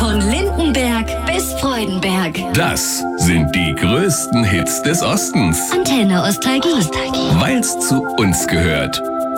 Von Lindenberg bis Freudenberg. Das sind die größten Hits des Ostens. Antenne Ostalgie. Weil's zu uns gehört.